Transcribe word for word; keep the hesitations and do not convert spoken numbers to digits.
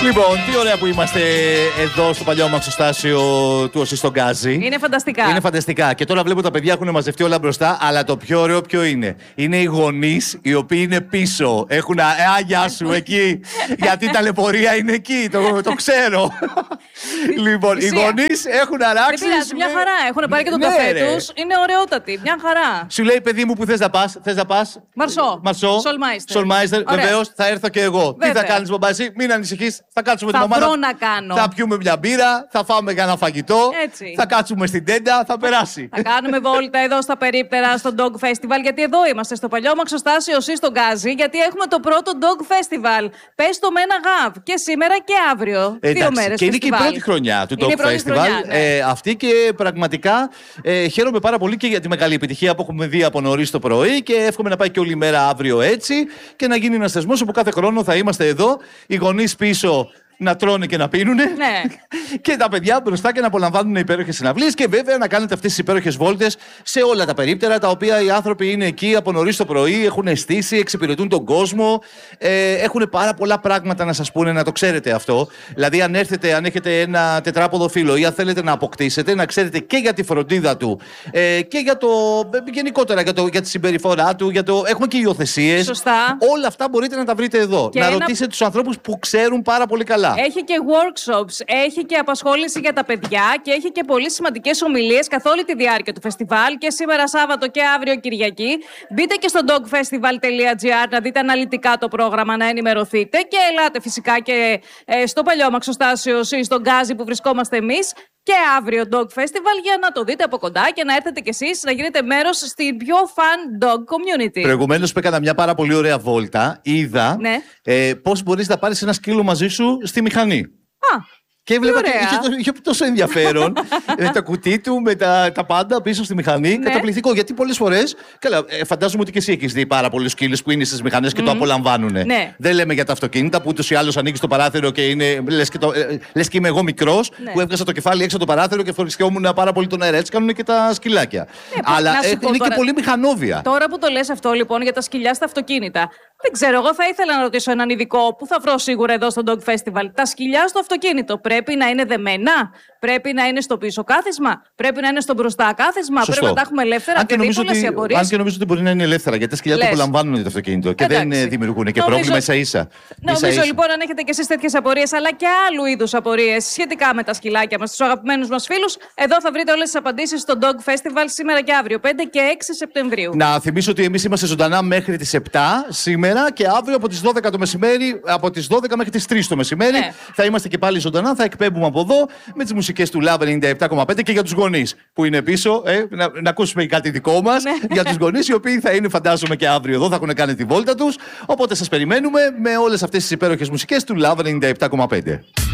Λοιπόν, τι ωραία που είμαστε εδώ στο παλιό μαξοστάσιο του Οσί στον Γκάζι. Είναι φανταστικά. Είναι φανταστικά. Και τώρα βλέπω τα παιδιά έχουν μαζευτεί όλα μπροστά, αλλά το πιο ωραίο ποιο είναι? Είναι οι γονείς οι οποίοι είναι πίσω. Έχουν. Ε, γεια σου εκεί. Γιατί η ταλαιπωρία είναι εκεί. Το, το ξέρω. Λοιπόν, οι γονείς έχουν αράξει. Δεν πειράζει, μια χαρά. Έχουν πάρει και τον ναι, καφέ τους. Είναι ωραιότατοι. Μια χαρά. Σου λέει, παιδί μου, που θες να πας? Θες να πας? Μαρσό. Μαρσό. Σολμάιστερ. Βεβαίως, θα έρθω και εγώ. Βέβαια. Τι θα κάνεις, μπαμπάσι? Μην ανησυχείς. Θα κάτσουμε θα την ομάδα. Να κάνω. Θα πιούμε μια μπύρα, θα φάμε κανένα φαγητό. Έτσι. Θα κάτσουμε στην τέντα, θα περάσει. Θα κάνουμε βόλτα εδώ στα περίπτερα στο Dog Festival. Γιατί εδώ είμαστε στο παλιό μαξοστάσιο Οσί στον Γκάζι. Γιατί έχουμε το πρώτο Dog Festival. Πες το με ένα γαβ. Και σήμερα και αύριο. Εντάξει, δύο μέρες. Και είναι και η πρώτη χρονιά του Dog Festival. Χρονιά, ναι. ε, αυτή και πραγματικά ε, χαίρομαι πάρα πολύ και για τη μεγάλη επιτυχία που έχουμε δει από νωρίς το πρωί. Και εύχομαι να πάει και όλη μέρα αύριο έτσι. Και να γίνει ένας θεσμός όπου κάθε χρόνο θα είμαστε εδώ. Οι γονείς πίσω να τρώνε και να πίνουνε. Ναι. Και τα παιδιά μπροστά και να απολαμβάνουν υπέροχες συναυλίες. Και βέβαια να κάνετε αυτές τις υπέροχες βόλτες σε όλα τα περίπτερα τα οποία οι άνθρωποι είναι εκεί από νωρίς το πρωί, έχουν στήσει, εξυπηρετούν τον κόσμο. Ε, έχουν πάρα πολλά πράγματα να σας πούνε, να το ξέρετε αυτό. Δηλαδή, αν έρθετε, αν έχετε ένα τετράποδο φύλλο ή αν θέλετε να αποκτήσετε, να ξέρετε και για τη φροντίδα του ε, και για το. γενικότερα για, το, για τη συμπεριφορά του. Για το, έχουμε και υιοθεσίες. Σωστά. Όλα αυτά μπορείτε να τα βρείτε εδώ. Και να ένα... ρωτήσετε τους ανθρώπους που ξέρουν πάρα πολύ καλά. Έχει και workshops, έχει και απασχόληση για τα παιδιά και έχει και πολύ σημαντικές ομιλίες καθ' όλη τη διάρκεια του φεστιβάλ και σήμερα Σάββατο και αύριο Κυριακή. Μπείτε και στο dog festival τελεία gr να δείτε αναλυτικά το πρόγραμμα, να ενημερωθείτε και ελάτε φυσικά και ε, στο παλιό μαξοστάσιο ή στον Γκάζι που βρισκόμαστε εμείς και αύριο Dog Festival για να το δείτε από κοντά και να έρθετε κι εσείς να γίνετε μέρος στην πιο fun dog community. Προηγουμένως που έκανα μια πάρα πολύ ωραία βόλτα, είδα ναι. ε, πώς μπορείς να πάρεις ένα σκύλο μαζί σου στη μηχανή. Α. Και έβλεπα και είχε, είχε τόσο ενδιαφέρον με τα κουτί του, με τα, τα πάντα πίσω στη μηχανή. Ναι. Καταπληκτικό. Γιατί πολλές φορές. Καλά, ε, φαντάζομαι ότι και εσύ έχεις δει πάρα πολλούς σκύλους που είναι στις μηχανές και mm. το απολαμβάνουν. Ναι. Δεν λέμε για τα αυτοκίνητα που ούτως ή άλλως ανοίγεις το παράθυρο και είναι. Λες και, το, ε, λες και είμαι εγώ μικρός ναι. που έβγασα το κεφάλι έξω από το παράθυρο και φοριστιόμουν πάρα πολύ τον αέρα. Έτσι κάνουν και τα σκυλάκια. Ναι, αλλά ε, είναι τώρα, και πολύ μηχανόβια. Τώρα που το λες αυτό λοιπόν για τα σκυλιά στα αυτοκίνητα. Δεν ξέρω, εγώ θα ήθελα να ρωτήσω έναν ειδικό που θα βρω σίγουρα εδώ στο Dog Festival. Τα σκυλιά στο αυτοκίνητο πρέπει να είναι δεμένα, πρέπει να είναι στο πίσω κάθισμα, πρέπει να είναι στο μπροστά κάθισμα, Σωστό. πρέπει να τα έχουμε ελεύθερα. Αν και, νομίζω ότι, αν και νομίζω ότι μπορεί να είναι ελεύθερα, γιατί τα σκυλιά το απολαμβάνουν το αυτοκίνητο και εντάξει. δεν δημιουργούν και νομίζω, πρόβλημα ίσα ίσα. Νομίζω ίσα-ίσα. λοιπόν, αν έχετε και εσείς τέτοιες απορίες, αλλά και άλλου είδους απορίες σχετικά με τα σκυλάκια μας, τους αγαπημένους μας φίλους, εδώ θα βρείτε όλες τις απαντήσεις στο Dog Festival σήμερα και αύριο, πέντε και έξι Σεπτεμβρίου. Να θυμίσω ότι εμείς είμαστε ζωντανά μέχρι τις επτά σήμερα και αύριο από τις δώδεκα το μεσημέρι, από τις δώδεκα μέχρι τις τρεις το μεσημέρι. Ναι. Θα είμαστε και πάλι ζωντανά, θα εκπέμπουμε από εδώ με τις μουσικές του Love ενενήντα επτά κόμμα πέντε και για τους γονείς που είναι πίσω. Ε, να, να ακούσουμε κάτι δικό μας για τους γονείς οι οποίοι θα είναι, φαντάζομαι, και αύριο εδώ, θα έχουν κάνει τη βόλτα τους. Οπότε σας περιμένουμε με όλες αυτές τις υπέροχες μουσικές του Love ενενήντα επτά κόμμα πέντε.